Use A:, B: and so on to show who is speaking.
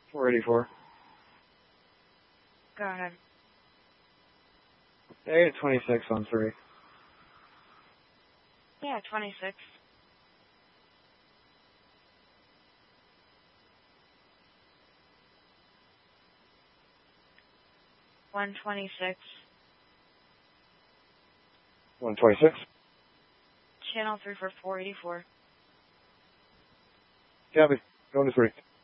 A: 484.
B: Go ahead.
A: 26 on 3.
B: Yeah, 26. 126.
A: 126.
B: Channel 3 for 484.
A: Copy. Going to 3.